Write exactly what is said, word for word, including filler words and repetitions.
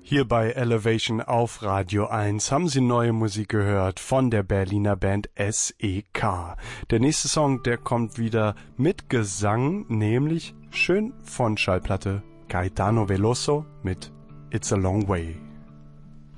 Hier bei Elevation auf Radio eins haben Sie neue Musik gehört von der Berliner Band S E K. Der nächste Song, der kommt wieder mit Gesang, nämlich schön von Schallplatte Caetano Veloso mit It's a Long Way.